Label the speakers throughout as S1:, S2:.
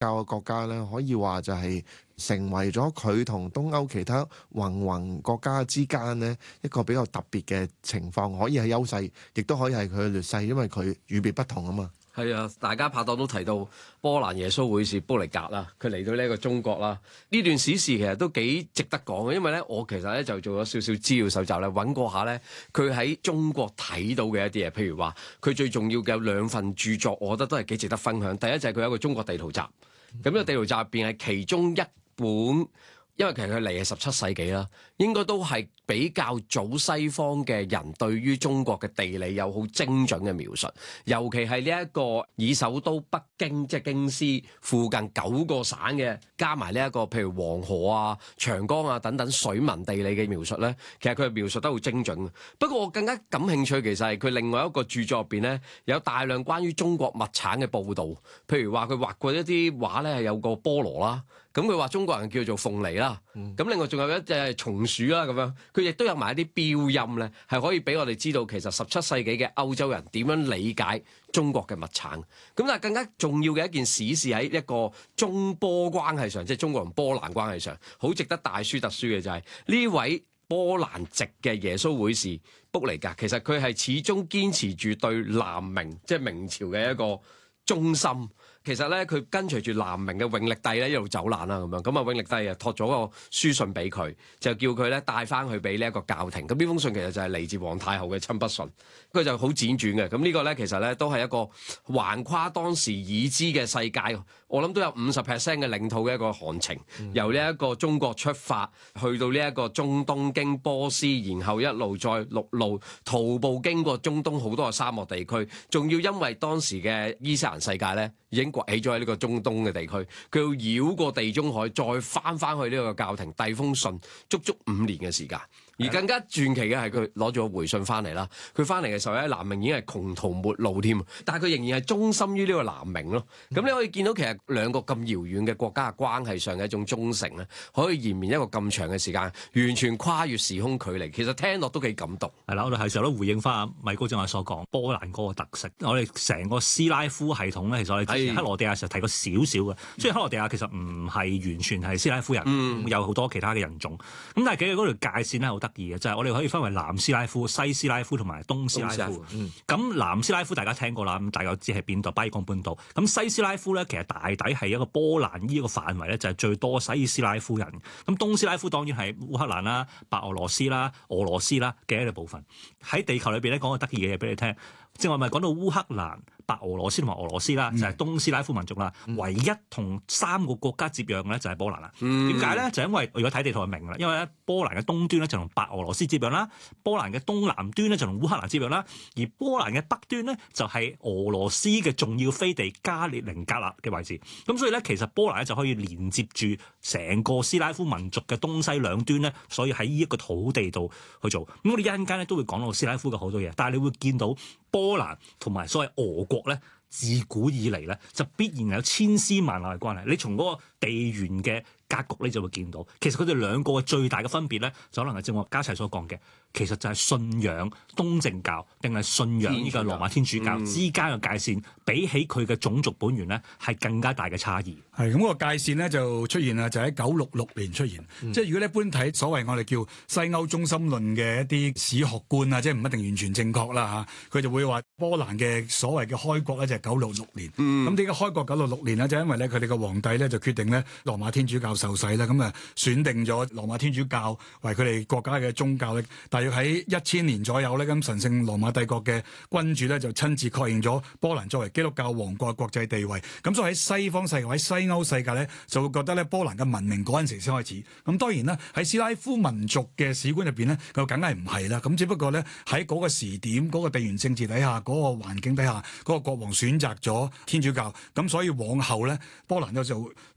S1: 教嘅國家咧，可以話就係成為咗佢同東歐其他宏國家之間呢一個比較特別嘅情況，可以係優勢，亦都可以係佢嘅劣勢，因為佢與別不同啊嘛。
S2: 係啊，大家拍檔都提到波蘭耶穌會士卜尼格啦，佢嚟到呢個中國啦，呢段史事其實都幾值得講嘅，因為咧我其實咧就做咗少少資料搜集咧，揾過下咧佢喺中國睇到嘅一啲嘢，譬如話佢最重要嘅有兩份著作，我覺得都係幾值得分享。第一就係佢有一個中國地圖集，咁呢個地圖集入邊係其中一本。因為其實佢嚟係17世紀啦，應該都係比較早西方嘅人對於中國嘅地理有好精準嘅描述，尤其係呢一個以首都北京即係京師附近9個省嘅，加埋呢一個譬如黃河啊、長江啊等等水文地理嘅描述咧，其實佢係描述得好精準嘅。不過我更加感興趣，其實係佢另外一個著作入邊咧，有大量關於中國物產嘅報導，譬如話佢畫過一啲畫咧，係有個菠蘿啦。咁佢話中國人叫做鳳梨啦，咁另外仲有一隻松鼠啦，咁樣佢亦都有埋一啲標音咧，係可以俾我哋知道其實17世紀嘅歐洲人點樣理解中國嘅物產。咁但係更加重要嘅一件史事喺一個中波關係上，即係中國同波蘭關係上，好值得大書特書嘅就係呢位波蘭籍嘅耶穌會士卜尼格，其實佢係始終堅持住對南明即係明朝嘅一個忠心。其實咧，佢跟隨住南明嘅永曆帝咧一路走難啦，咁樣咁啊，永曆帝啊託咗個書信俾佢，就叫佢咧帶翻去俾呢一個教廷。咁呢封信其實就係嚟自皇太后嘅親筆信，佢就好輾轉嘅。咁呢個咧其實咧都係一個橫跨當時已知嘅世界，我諗都有50% 嘅領土嘅一個航程，由呢一個中國出發，去到呢一個中東經波斯，然後一路再陸路徒步經過中東好多個沙漠地區，仲要因為當時嘅伊斯蘭世界咧已經崛起咗喺呢個中東嘅地區，佢要繞過地中海，再翻去呢個教廷遞封信，足足5年嘅時間。而更加傳奇嘅係佢攞咗個回信翻嚟啦。佢翻嚟嘅時候咧，南明已經係窮途末路添，但係佢仍然係忠心於呢個南明咯。咁你可以見到其實兩個咁遙遠嘅國家嘅關係上嘅一種忠誠咧，可以延綿一個咁長嘅時間，完全跨越時空距離。其實聽落都幾感動。
S3: 係啦，我哋係時候都回應翻米高正話所講波蘭嗰個特色。我哋成個斯拉夫系統咧，其實我哋之前克羅地亞時候提過少少嘅。雖然克羅地亞其實唔係完全係斯拉夫人，有好多其他嘅人種。咁但係其實嗰條界線咧好得意嘅，就係我哋可以分為南斯拉夫、西斯拉夫同埋東斯拉夫。咁南斯拉夫大家聽過啦，咁大家知係邊度？巴爾幹半島。咁西斯拉夫咧，其實大抵係一個波蘭呢個範圍咧，就係最多西斯拉夫人。咁東斯拉夫當然係烏克蘭啦、白俄羅斯啦、俄羅斯啦嘅一個部分。喺地球裏邊咧，講個得意嘅嘢俾你聽。正話咪講到烏克蘭、白俄羅斯同埋俄羅斯啦，就係東斯拉夫民族啦。唯一同3個國家接壤嘅咧就係波蘭啦。點解咧？就因為如果睇地圖就明啦。因為咧波蘭嘅東端咧就同白俄羅斯接壤啦，波蘭嘅東南端咧就同烏克蘭接壤啦，而波蘭嘅北端咧就係俄羅斯嘅重要飛地加列寧格勒嘅位置。咁所以咧，其實波蘭咧就可以連接住成個斯拉夫民族嘅東西兩端咧，所以喺呢一個土地度去做。咁我哋一陣間咧都會講到斯拉夫嘅好多嘢，但係你會見到波蘭同埋所謂俄國咧，自古以嚟咧就必然有千絲萬縷嘅關係。你從嗰個地緣嘅格局你就會見到，其實佢哋兩個嘅最大嘅分別咧，就可能係正我家齊所講嘅，其實就係信仰東正教定係信仰呢個羅馬天主教之間嘅界線，比起佢嘅種族本源咧係更加大嘅差異。
S4: 係咁，個界線咧就出現啦，就喺966年出現。即係如果你一般睇所謂我哋叫西歐中心論嘅一啲史學觀啊，即係唔一定完全正確啦嚇，佢就會話波蘭嘅所謂嘅開國咧就係966年。咁點解開國966年咧？就因為咧佢哋嘅皇帝咧就決定咧羅馬天主教受洗啦，咁啊選定咗羅馬天主教為佢哋國家嘅宗教咧。大約喺1000年左右咧，咁神聖羅馬帝國嘅君主咧就親自確認咗波蘭作為基督教王國嘅國際地位。咁所以喺西方世界、喺西歐世界咧，就會覺得咧波蘭嘅文明嗰陣時先開始。咁當然啦，喺斯拉夫民族嘅史觀入邊咧，就梗係唔係啦。咁只不過咧喺嗰個時點、嗰個地緣政治底下、嗰個環境底下，嗰個國王選擇咗天主教。咁所以往後咧，波蘭就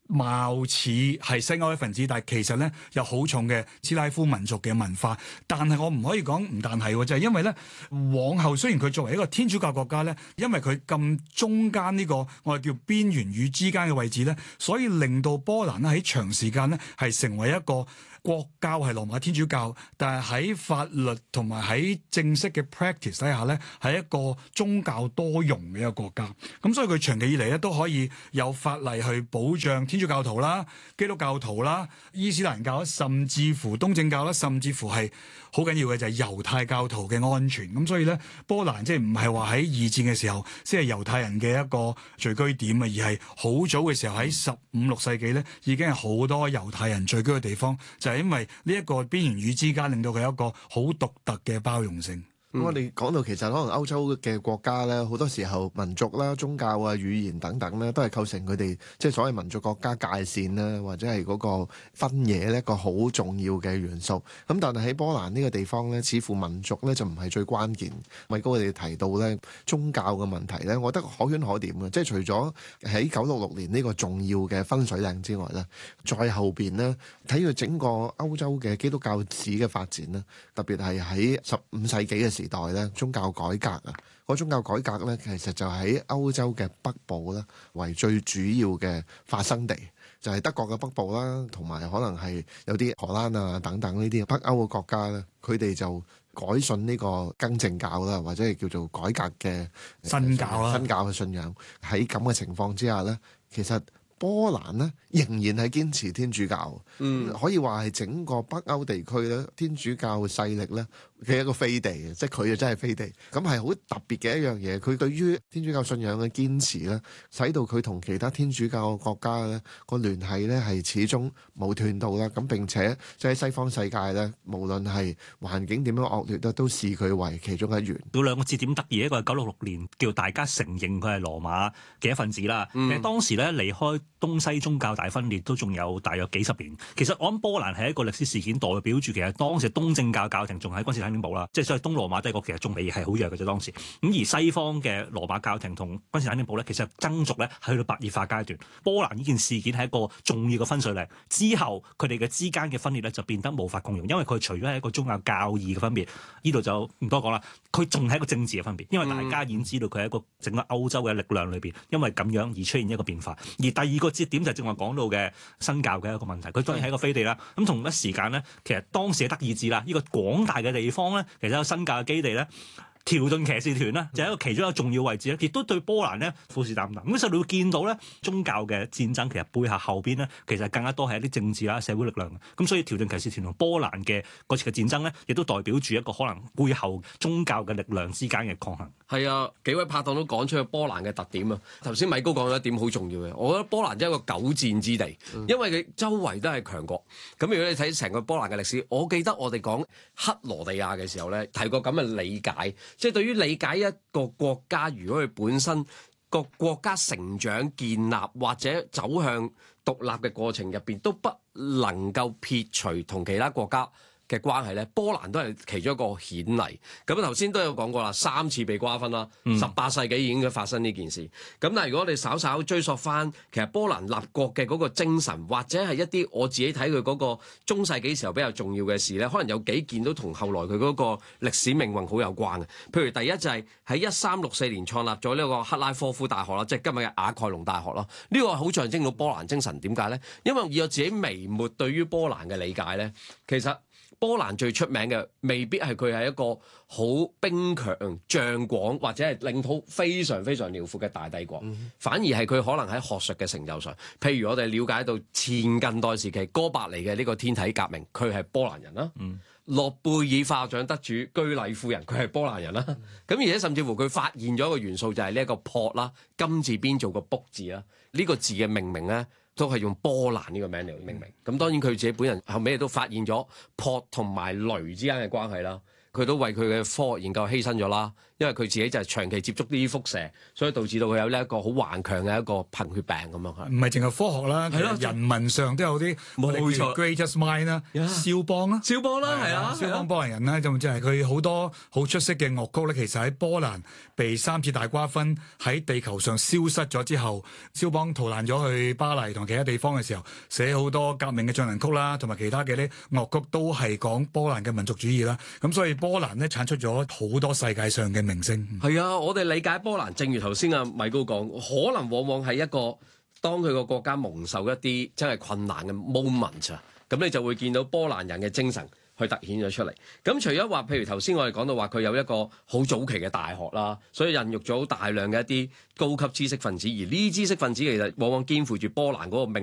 S4: 貌似係西歐一份子，但係其實咧有好重嘅斯拉夫民族嘅文化。但係我唔可以講唔但係喎，就係因為咧往後雖然佢作為一個天主教國家咧，因為佢咁中間呢個我哋叫邊緣與之間嘅位置咧，所以令到波蘭咧喺長時間咧係成為一個國教係羅馬天主教，但係喺法律同埋喺正式嘅 practice 底下咧，係一個宗教多容嘅一個國家。咁所以佢長期以嚟咧都可以有法例去保障天主教徒啦、基督教徒啦、伊斯蘭教啦，甚至乎東正教啦，甚至乎係好緊要嘅就係猶太教徒嘅安全。咁所以咧，波蘭即係唔係話喺二戰嘅時候先係猶太人嘅一個聚居點啊，而係好早嘅時候喺15、16世紀咧已經係好多猶太人聚居嘅地方，就係因為呢一個邊緣與之間，令到佢有一個好獨特嘅包容性。
S1: 我哋講到其實可能歐洲嘅國家咧，好多時候民族啦、宗教啊、語言等等咧，都係構成佢哋即係所謂民族國家界線啦，或者係嗰個分野咧一個好重要嘅元素。咁但係喺波蘭呢個地方咧，似乎民族咧就唔係最關鍵。米高佢哋提到咧宗教嘅問題咧，我覺得可圈可點嘅。即係除咗喺966年呢個重要嘅分水嶺之外咧，再後邊呢，睇佢整個歐洲嘅基督教史嘅發展咧，特別係喺15世紀嘅時代咧，宗教改革啊，個宗教改革咧，其實就喺歐洲嘅北部咧為最主要嘅發生地，就係德國嘅北部啦，同埋可能係有啲荷蘭啊等等呢啲北歐嘅國家咧，佢哋就改信呢個更正教啦，或者係叫做改革嘅
S4: 新教啦，
S1: 新教嘅信仰。喺咁嘅情況之下咧，其實波蘭呢仍然係堅持天主教，可以話係整個北歐地區咧天主教勢力咧嘅一個飛地嘅，即係佢就真係飛地。咁係好特別嘅一樣嘢，佢對於天主教信仰嘅堅持咧，使到佢同其他天主教國家咧個聯繫咧係始終冇斷到啦。咁並且即係西方世界咧，無論係環境點樣惡劣咧，都視佢為其中一員。
S3: 有兩個節點得意，一個係966年叫大家承認佢係羅馬嘅一份子啦。當時咧離開東西宗教大分裂都仲有大約幾十年。其實我諗波蘭係一個歷史事件，代表住其實當時東正教教廷仲喺君士坦丁堡啦，即係所謂東羅馬帝國其實仲未係好弱嘅啫當時。咁而西方嘅羅馬教廷同君士坦丁堡咧，其實爭逐咧係去到白熱化階段。波蘭呢件事件係一個重要嘅分水嶺，之後佢哋嘅之間嘅分裂咧就變得無法共融，因為佢除咗係一個宗教教義嘅分別，呢度就唔多講啦。佢仲係一個政治嘅分別，因為大家已經知道佢係一個整個歐洲嘅力量裏邊，因為咁樣而出現一個變化。而第二個節點就正話講到嘅新教嘅一個問題，佢當然係一個飛地啦。咁同一時間咧，其實當時嘅德意志啦，呢個廣大嘅地方咧，其實有新教嘅基地咧。條頓騎士團咧就係一個其中一個重要位置咧，亦都對波蘭咧虎視眈眈。咁所以你會見到咧宗教嘅戰爭其實背後邊咧其實更加多係一啲政治啦、社會力量。咁所以條頓騎士團同波蘭嘅嗰次嘅戰爭咧，亦都代表住一個可能背後宗教嘅力量之間嘅抗衡。
S2: 係啊，幾位拍檔都講出去波蘭嘅特點啊。頭先米高講咗一點好重要嘅，我覺得波蘭真係一個久戰之地，因為佢周圍都係強國。咁如果你睇成個波蘭嘅歷史，我記得我哋講克羅地亞嘅時候咧，提過咁嘅理解。即係對於理解一個國家，如果佢本身個國家成長、建立或者走向獨立嘅過程入邊，都不能夠撇除同其他國家嘅關係咧，波蘭都係其中一個顯例。咁頭先都有講過啦，3次被瓜分啦，18世紀已經發生呢件事。咁但係如果我哋稍稍追溯翻，其實波蘭立國嘅嗰個精神，或者係一啲我自己睇佢嗰個中世紀時候比較重要嘅事咧，可能有幾件都同後來佢嗰個歷史命運好有關嘅。譬如第一就係喺1364年創立咗呢個克拉科夫大學啦，即係今日嘅雅蓋隆大學啦。呢個好象徵到波蘭精神。點解咧？因為以我自己微末對於波蘭嘅理解咧，其實波蘭最出名嘅未必係佢係一個好兵強將廣或者係領土非常非常遼闊嘅大帝國，反而係佢可能喺學術嘅成就上，譬如我哋了解到前近代時期哥白尼嘅呢個天體革命，佢係波蘭人啦。諾貝爾化學獎得主居禮夫人，佢係波蘭人啦。咁而且甚至乎佢發現咗一個元素就係呢一個樸啦，金字邊做個卜字啦，呢個字嘅命名咧，都係用波蘭呢個名嚟命名。咁當然佢自己本人後尾都發現咗樸同埋雷之間嘅關係啦。佢都為佢嘅科學研究犧牲咗啦。 因為佢自己就係長期接觸呢啲輻射，所以導致到佢有呢一個好頑強嘅一個貧血病咁樣嚇。
S4: 唔係淨係科學啦，
S2: 係咯
S4: 人文上都有啲
S2: 冇錯
S4: 我哋叫 greatest mind 啦，肖邦啦。
S2: 肖邦啦，係啊，
S4: 肖邦波蘭人咧，就係佢好多好出色嘅樂曲咧。其實喺波蘭被3次大瓜分喺地球上消失咗之後，肖邦逃難咗去巴黎同其他地方嘅時候，寫好多革命嘅進行曲啦，同埋其他嘅啲樂曲都係講波蘭嘅民族主義啦。咁所以波蘭咧產出咗好多世界上嘅明星。
S2: 係啊，我哋理解波蘭，正如頭先阿米高講，可能往往係一個當佢個國家蒙受一啲真係困難嘅 moment 啊，咁你就會見到波蘭人嘅精神去突顯咗出嚟。咁除咗話，譬如頭先我哋講到話佢有一個好早期嘅大學啦，所以孕育咗大量嘅一啲高級知識分子，而呢啲知識分子其實往往肩負住波蘭嗰個命